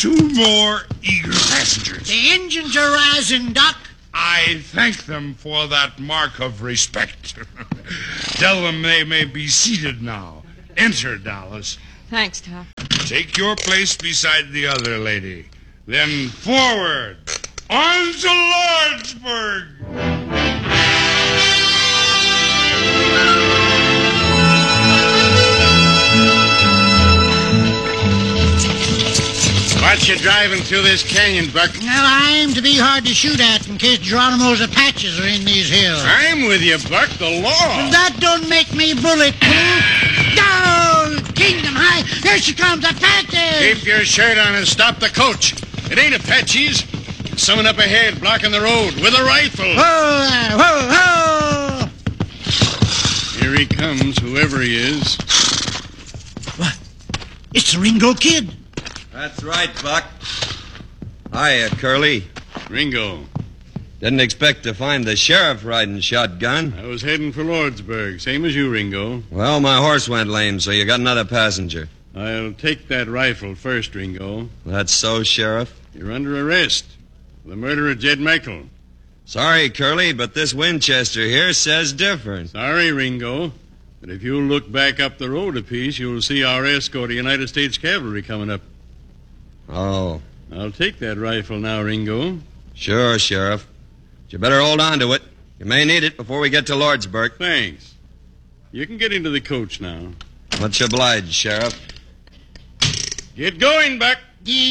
2 more eager passengers. The engines are rising, Doc. I thank them for that mark of respect. Tell them they may be seated now. Enter, Dallas. Thanks, Tom. Take your place beside the other lady. Then forward. On to Lordsburg. What you driving through this canyon, Buck? Now, I aim to be hard to shoot at in case Geronimo's Apaches are in these hills. I'm with you, Buck. The law. That don't make me bulletproof. Down! Kingdom High! Here she comes, Apaches! Keep your shirt on and stop the coach. It ain't Apaches. It's someone up ahead blocking the road with a rifle. Whoa there! Whoa, whoa! Here he comes, whoever he is. What? It's the Ringo Kid. That's right, Buck. Hiya, Curly. Ringo. Didn't expect to find the sheriff riding shotgun. I was heading for Lordsburg, same as you, Ringo. Well, my horse went lame, so you got another passenger. I'll take that rifle first, Ringo. That's so, Sheriff? You're under arrest for the murder of Jed Michael. Sorry, Curly, but this Winchester here says different. Sorry, Ringo, but if you'll look back up the road a piece, you'll see our escort of United States Cavalry coming up. Oh. I'll take that rifle now, Ringo. Sure, Sheriff. But you better hold on to it. You may need it before we get to Lordsburg. Thanks. You can get into the coach now. Much obliged, Sheriff. Get going, Buck.